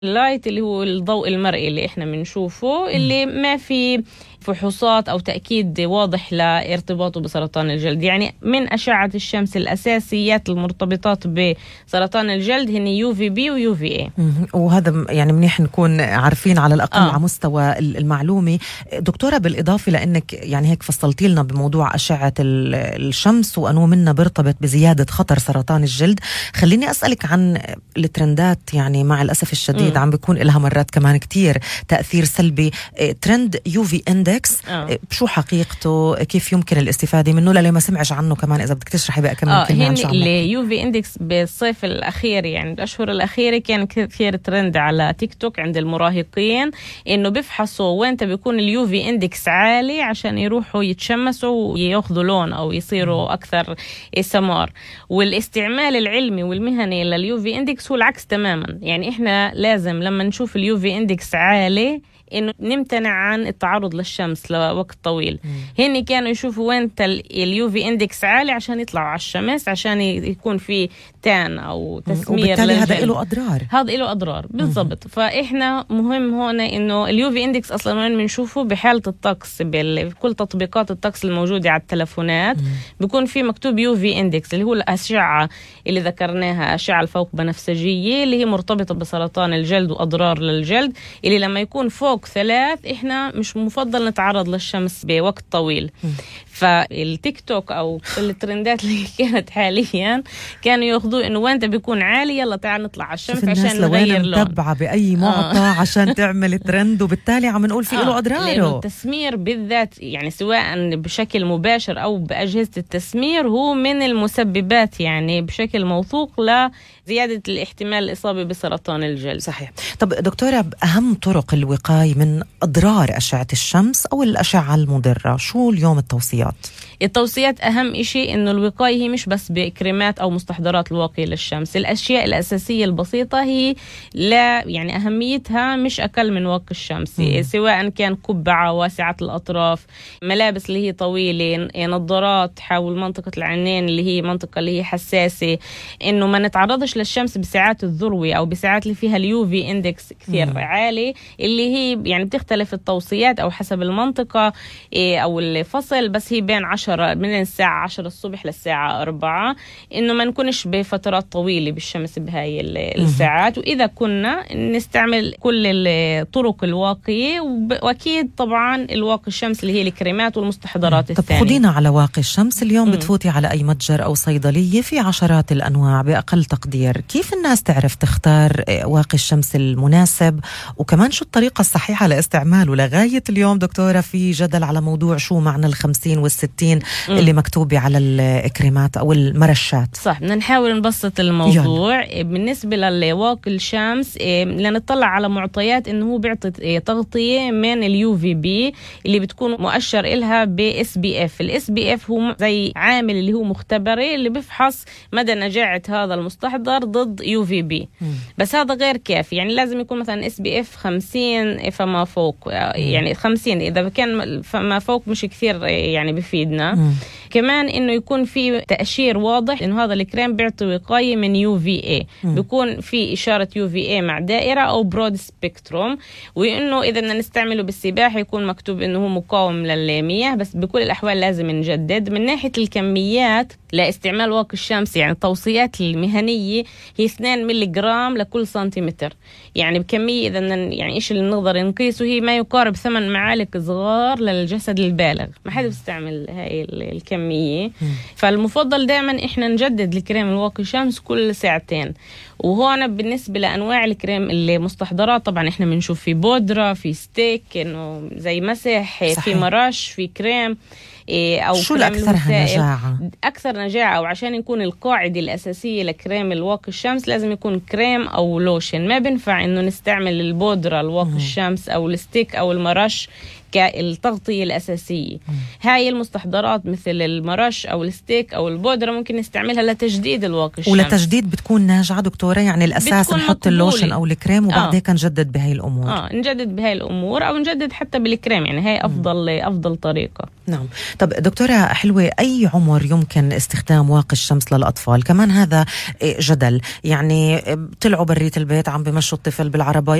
اللايت اللي هو الضوء المرئي اللي احنا بنشوفه، اللي ما في فحوصات أو تأكيد واضح لارتباطه بسرطان الجلد. يعني من أشعة الشمس الأساسيات المرتبطات بسرطان الجلد هن UVB و UVA. وهذا يعني منيح نكون عارفين على الأقل على مستوى المعلومة. دكتورة، بالإضافة لأنك يعني هيك فصلتي لنا بموضوع أشعة الشمس وأنه منها بيرتبط بزيادة خطر سرطان الجلد، خليني أسألك عن الترندات. يعني مع الأسف الشديد عم بيكون لها مرات كمان كتير تأثير سلبي. ترند UV Index شو حقيقته؟ كيف يمكن الاستفادة منه للي ما سمعش عنه؟ كمان إذا بدك تشرحي بقى كمان كلمة عن شو عم نحكي. UV Index بالصيف الأخير، يعني الأشهر الأخيرة، كان كثير ترند على تيك توك عند المراهقين إنه بيفحصوا وين بيكون الUV Index عالي عشان يروحوا يتشمسوا وياخذوا لون أو يصيروا أكثر سمار. والاستعمال العلمي والمهني للUV Index هو العكس تماما. يعني إحنا لازم لما نشوف الUV Index عالي إنه نمتنع عن التعرض للشمس لوقت طويل. هني كانوا يشوفوا وين اليوفي اندكس عالي عشان يطلعوا على الشمس، عشان يكون في تان أو تسمير، وبالتالي هذا له أضرار. هذا له أضرار بالضبط. فإحنا مهم هنا إنه اليوفي اندكس أصلا وين بنشوفه؟ بحالة الطقس، بكل تطبيقات الطقس الموجودة على التلفونات بيكون في مكتوب يوفي اندكس، اللي هو الأشعة اللي ذكرناها، أشعة الفوق بنفسجية اللي هي مرتبطة بسرطان الجلد وأضرار للجلد، اللي لما يكون فوق 3 إحنا مش مفضل نتعرض للشمس بوقت طويل. فالتيك توك أو الترندات اللي كانت حاليا كانوا يأخذوا إنه وين بيكون عالي يلا تعال نطلع على الشمس عشان نغير لون. متبعة بأي معطى عشان تعمل ترند، وبالتالي عم نقول فيه له أضراره. لأنه التسمير بالذات، يعني سواء بشكل مباشر أو بأجهزة التسمير، هو من المسببات يعني بشكل موثوق لزيادة الاحتمال الإصابة بسرطان الجلد. صحيح. طب دكتورة، أهم طرق الوقاية من أضرار أشعة الشمس أو الأشعة المضرة، شو اليوم التوصيات؟ التوصيات أهم إشي إنه الوقاية هي مش بس بكريمات أو مستحضرات الواقية للشمس. الأشياء الأساسية البسيطة هي لا يعني أهميتها مش أقل من واقي الشمس. سواء كان قبعة واسعة الأطراف، ملابس اللي هي طويلة، نظارات حول منطقة العينين اللي هي منطقة اللي هي حساسة، إنه ما نتعرضش للشمس بساعات الذروة أو بساعات اللي فيها اليوفي اندكس كثير عالي، اللي هي يعني بتختلف التوصيات أو حسب المنطقة أو الفصل، بس هي بين من الساعة 10 الصبح للساعة 4، إنه ما نكونش بفترات طويلة بالشمس بهاي الساعات. وإذا كنا نستعمل كل الطرق الواقية، وأكيد طبعا الواقي الشمس اللي هي الكريمات والمستحضرات الثانية. طب خدينا على واقي الشمس. اليوم بتفوتي على أي متجر أو صيدلية في عشرات الأنواع بأقل تقدير، كيف الناس تعرف تختار واقي الشمس المناسب؟ وكمان شو الطريقة الصحيحة لاستعماله؟ لغاية اليوم دكتورة في جدل على موضوع شو معنى 50 وال60 اللي مكتوبة على الكريمات أو المرشات. صح، بدنا نحاول نبسط الموضوع. بالنسبة للواقي الشمس لنطلع على معطيات إنه هو بيعطي تغطية من اليو في بي اللي بتكون مؤشر إلها باس بي اف. الاس بي اف هو زي عامل اللي هو مختبري اللي بيفحص مدى نجاعة هذا المستحضر ضد يو في بي. بس هذا غير كافي، يعني لازم يكون مثلا اس بي اف 50 فما فوق، يعني 50 إذا كان فما فوق مش كثير يعني بفيدنا. كمان إنه يكون في تأشير واضح إنه هذا الكريم بيعطي وقاية من يو في اي، بيكون في إشارة يو في اي مع دائرة أو برود سبيكتروم. وإنه إذا بدنا نستعمله بالسباحة يكون مكتوب إنه هو مقاوم للمياه، بس بكل الأحوال لازم نجدد. من ناحية الكميات لاستعمال واقي الشمس، يعني التوصيات المهنية هي 2 ملغرام لكل سنتيمتر، يعني بكمية إذا يعني إيش اللي نقدر نقيسه هي ما يقارب 8 معالق صغار للجسد البالغ. ما حدا بيستعمل هاي الكمية. فالمفضل دائما إحنا نجدد الكريم الواقي الشمس كل 2 ساعة. وهون بالنسبة لأنواع الكريم اللي مستحضرات، طبعا إحنا بنشوف في بودرة، في ستيك إنه زي مسح، في مرش، في كريم، أو شو الأكثرها نجاعة؟ أكثر نجاعة، أو عشان يكون القاعدة الأساسية لكريم الواقي الشمس لازم يكون كريم أو لوشن. ما بنفع إنه نستعمل البودرة الواقي الشمس أو الستيك أو المرش كالتغطية الأساسية. هاي المستحضرات مثل المرش أو الستيك أو البودرة ممكن نستعملها لتجديد الواقي الشمس. ولتجديد بتكون ناجعة دكتورة؟ يعني الأساس نحط اللوشن أو الكريم وبعدين نجدد بهاي الأمور. نجدد بهاي الأمور أو نجدد حتى بالكريم، يعني هاي أفضل طريقة. نعم. طب دكتورة حلوة، أي عمر يمكن استخدام واقي الشمس للأطفال؟ كمان هذا جدل، يعني طلعوا برية البيت عم بمشوا الطفل بالعربية